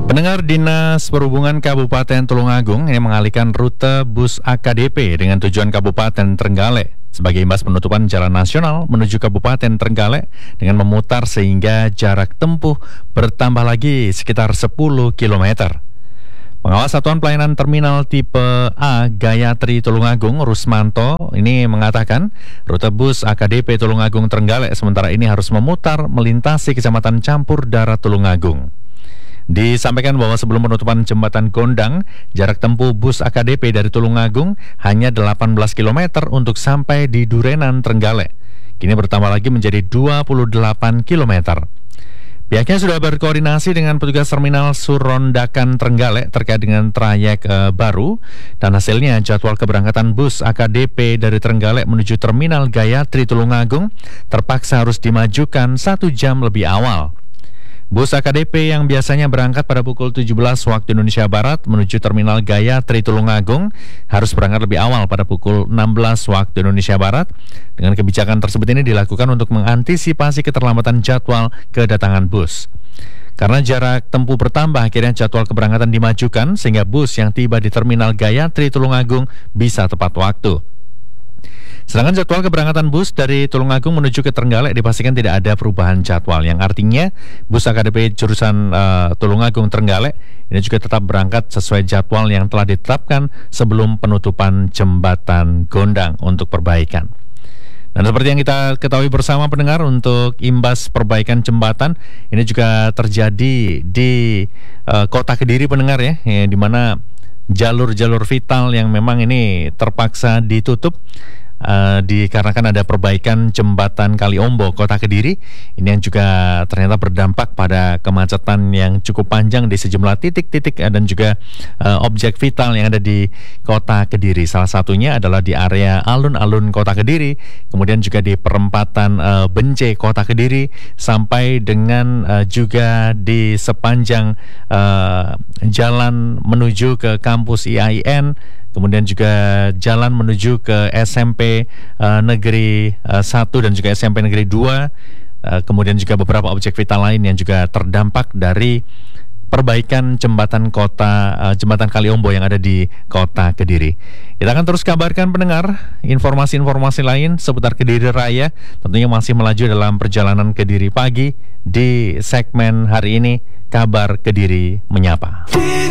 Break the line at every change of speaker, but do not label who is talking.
Pendengar, Dinas Perhubungan Kabupaten Tulungagung ini mengalihkan rute bus AKDP dengan tujuan Kabupaten Trenggalek sebagai imbas penutupan jalan nasional menuju Kabupaten Trenggalek dengan memutar sehingga jarak tempuh bertambah lagi sekitar 10 km. Pengawas Satuan Pelayanan Terminal Tipe A Gayatri Tulungagung, Rusmanto, ini mengatakan rute bus AKDP Tulungagung Trenggalek sementara ini harus memutar melintasi Kecamatan Campur Darat Tulungagung. Disampaikan bahwa sebelum penutupan jembatan Gondang, jarak tempuh bus AKDP dari Tulungagung hanya 18 km untuk sampai di Durenan, Trenggalek. Kini bertambah lagi menjadi 28 km. Pihaknya sudah berkoordinasi dengan petugas terminal Surondakan Trenggalek terkait dengan trayek baru, dan hasilnya jadwal keberangkatan bus AKDP dari Trenggalek menuju terminal Gayatri Tulungagung terpaksa harus dimajukan 1 jam lebih awal. Bus AKDP yang biasanya berangkat pada pukul 17 waktu Indonesia Barat menuju terminal Gayatri Tulungagung harus berangkat lebih awal pada pukul 16 waktu Indonesia Barat. Dengan kebijakan tersebut ini dilakukan untuk mengantisipasi keterlambatan jadwal kedatangan bus. Karena jarak tempuh bertambah, akhirnya jadwal keberangkatan dimajukan sehingga bus yang tiba di terminal Gayatri Tulungagung bisa tepat waktu. Sedangkan jadwal keberangkatan bus dari Tulungagung menuju ke Trenggalek dipastikan tidak ada perubahan jadwal, yang artinya bus AKDP jurusan Tulungagung Trenggalek ini juga tetap berangkat sesuai jadwal yang telah ditetapkan sebelum penutupan jembatan Gondang untuk perbaikan. Dan seperti yang kita ketahui bersama pendengar, untuk imbas perbaikan jembatan ini juga terjadi di kota Kediri pendengar ya, di mana jalur-jalur vital yang memang ini terpaksa ditutup dikarenakan ada perbaikan jembatan Kaliombo Kota Kediri ini yang juga ternyata berdampak pada kemacetan yang cukup panjang di sejumlah titik-titik dan juga objek vital yang ada di Kota Kediri. Salah satunya adalah di area alun-alun Kota Kediri, kemudian juga di perempatan Bence Kota Kediri, sampai dengan juga di sepanjang jalan menuju ke kampus IAIN, kemudian juga jalan menuju ke SMP Negeri 1 dan juga SMP Negeri 2, kemudian juga beberapa objek vital lain yang juga terdampak dari perbaikan jembatan Kaliombo yang ada di Kota Kediri. Kita akan terus kabarkan pendengar informasi-informasi lain seputar Kediri Raya, tentunya masih melaju dalam perjalanan Kediri Pagi di segmen hari ini, Kabar Kediri Menyapa.